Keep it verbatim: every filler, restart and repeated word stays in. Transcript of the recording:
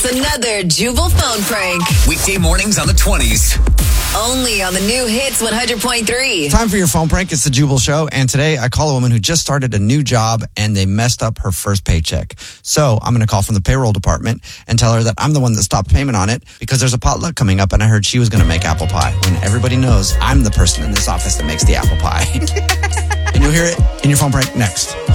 It's another Jubal phone prank. Weekday mornings on the twenties. Only on the new Hits one hundred point three. Time for your phone prank. It's the Jubal Show. And today I call a woman who just started a new job and they messed up her first paycheck. So I'm going to call from the payroll department and tell her that I'm the one that stopped payment on it because there's a potluck coming up and I heard she was going to make apple pie. When everybody knows I'm the person in this office that makes the apple pie. And you'll hear it in your phone prank next.